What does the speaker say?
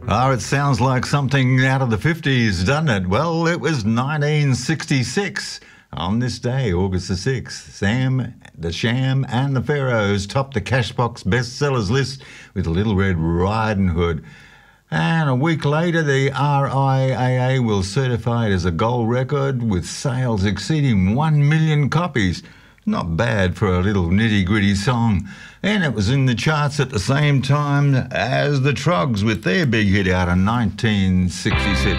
Oh, it sounds like something out of the 50s, doesn't it? Well, it was 1966. On this day, August the 6th, Sam, the Sham and the Pharaohs topped the Cashbox bestsellers list with Little Red Riding Hood. And a week later, the RIAA will certify it as a gold record with sales exceeding 1 million copies. Not bad for a little nitty-gritty song. And it was in the charts at the same time as the Troggs with their big hit out in 1966.